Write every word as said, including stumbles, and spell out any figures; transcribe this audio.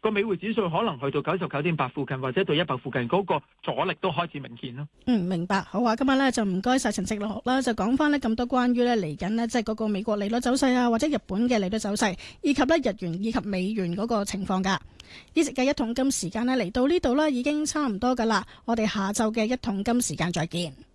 個美匯指數可能去到九十九點八附近，或者到一百附近，嗰個阻力都開始明顯咯。 嗯，明白。好啊，今日咧就唔該晒陳正祿啦，就講翻呢咁多關於咧嚟緊呢，即係嗰個美國利率走勢啊，或者日本嘅利率走勢，以及咧日元以及美元嗰個情況噶。呢節嘅一桶金時間呢，嚟到呢度啦，已經差唔多噶啦。我哋下晝嘅一桶金時間再見。